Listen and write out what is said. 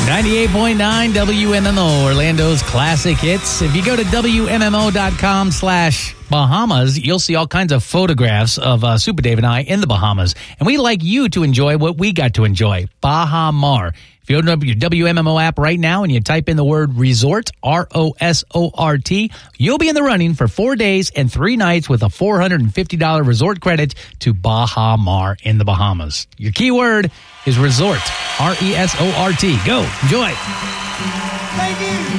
98.9 WMMO, Orlando's classic hits. If you go to WMMO.com/Bahamas, you'll see all kinds of photographs of Super Dave and I in the Bahamas. And we'd like you to enjoy what we got to enjoy, Baha Mar. If you open up your WMMO app right now and you type in the word resort, ROSORT, you'll be in the running for 4 days and 3 nights with a $450 resort credit to Baha Mar in the Bahamas. Your key word is resort, RESORT. Go, enjoy. Thank you.